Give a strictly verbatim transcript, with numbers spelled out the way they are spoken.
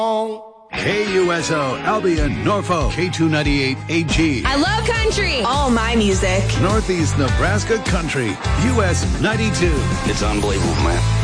K U S O, Albion, Norfolk, K two ninety-eight A G. I love country. All my music. Northeast Nebraska Country, U S ninety-two. It's unbelievable, man.